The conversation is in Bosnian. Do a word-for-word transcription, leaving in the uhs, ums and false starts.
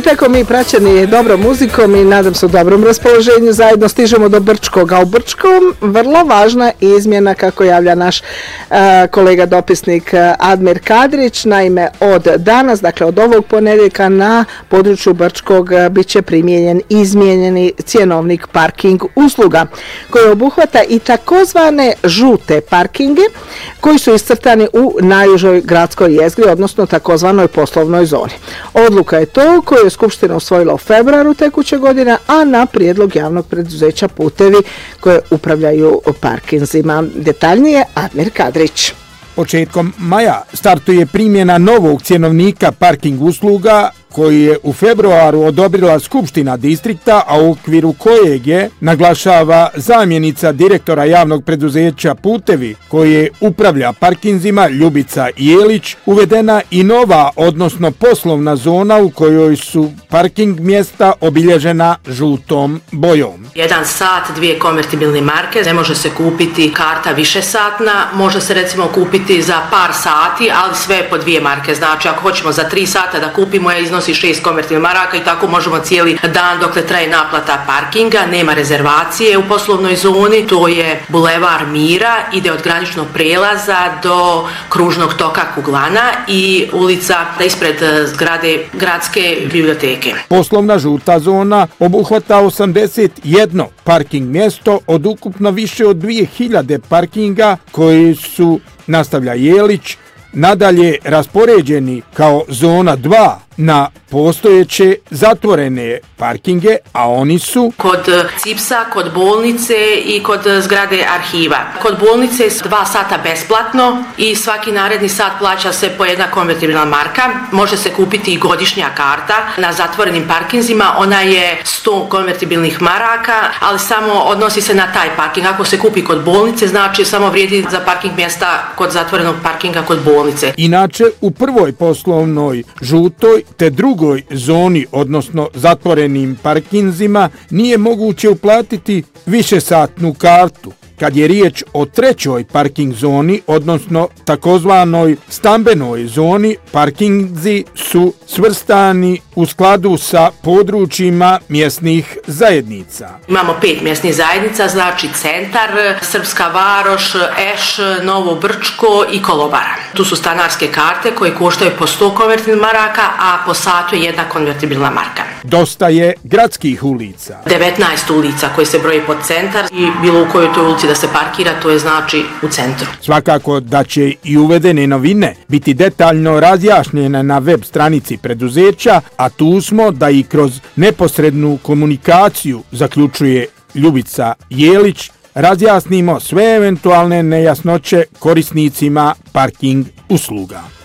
I tako mi praćeni dobrom muzikom i nadam se u dobrom raspoloženju zajedno stižemo do Brčkog, a u Brčkom vrlo važna izmjena kako javlja naš uh, kolega dopisnik uh, Admir Kadrić. Naime, od danas, dakle od ovog ponedjeljka na području Brčkog uh, bit će primijenjen izmijenjeni cjenovnik parking usluga koji obuhvata i takozvane žute parkinge koji su iscrtani u najužoj gradskoj jezgri, odnosno takozvanoj poslovnoj zoni. Odluka je to koju je Skupština usvojila u februaru tekuće godine, a na prijedlog javnog preduzeća Putevi koje upravljaju parkinzima. Detaljnije Admir Kadrić. Početkom maja startuje primjena novog cjenovnika parking usluga koji je u februaru odobrila Skupština distrikta, a u okviru kojeg je, naglašava zamjenica direktora javnog preduzeća Putevi, koje upravlja parkinzima Ljubica Jelić, uvedena i nova, odnosno poslovna zona u kojoj su parking mjesta obilježena žutom bojom. Jedan sat, dvije konvertibilne marke, ne može se kupiti karta višesatna, može se recimo kupiti za par sati, ali sve po dvije marke. Znači, ako hoćemo za tri sata da kupimo, je iznos i šest konvertibilnih maraka i tako možemo cijeli dan dokle traje naplata parkinga. Nema rezervacije u poslovnoj zoni, to je Bulevar Mira, ide od graničnog prelaza do kružnog toka Kuglana i ulica ispred zgrade gradske biblioteke. Poslovna žuta zona obuhvata osamdeset jedno parking mjesto od ukupno više od dvije hiljade parkinga koji su, nastavlja Jelić, nadalje raspoređeni kao zona dva na postojeće zatvorene parkinge, a oni su kod Cipsa, kod bolnice i kod zgrade arhiva. Kod bolnice je dva sata besplatno i svaki naredni sat plaća se po jedna konvertibilna marka. Može se kupiti i godišnja karta na zatvorenim parkinzima, ona je sto konvertibilnih maraka, ali samo odnosi se na taj parking. Ako se kupi kod bolnice, znači samo vrijedi za parking mjesta kod zatvorenog parkinga kod bolnice. Inače, u prvoj poslovnoj žutoj te drugoj zoni, odnosno zatvorenim parkinzima, nije moguće uplatiti višesatnu kartu. Kad je riječ o trećoj parking zoni, odnosno takozvanoj stambenoj zoni, parkinzi su svrstani u skladu sa područjima mjesnih zajednica. Imamo pet mjesnih zajednica, znači Centar, Srpska Varoš, Eš, Novo Brčko i Kolobara. Tu su stanarske karte koje koštaju po sto konvertibilnih maraka, a po satu je jedna konvertibilna marka. Dosta je gradskih ulica. devetnaest ulica koje se broji pod centar i bilo u kojoj toj ulici da se parkira, to je znači u centru. Svakako da će i uvedene novine biti detaljno razjašnjene na web stranici preduzeća, a tu smo da i kroz neposrednu komunikaciju, zaključuje Ljubica Jelić, razjasnimo sve eventualne nejasnoće korisnicima parking usluga.